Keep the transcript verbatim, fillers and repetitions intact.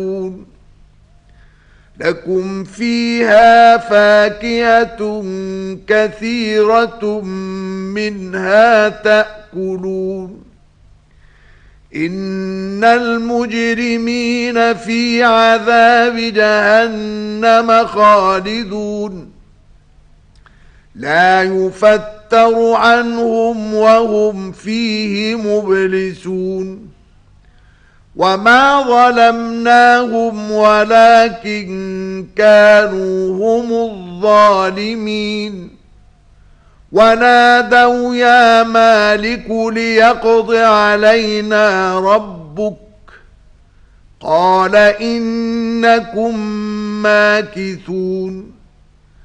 لكم فيها فاكهة كثيرة منها تأكلون إن المجرمين في عذاب جهنم خالدون لا يفتر عنهم وهم فيه مبلسون وما ظلمناهم ولكن كانوا هم الظالمين ونادوا يا مالك ليقض علينا ربك قال إنكم ماكثون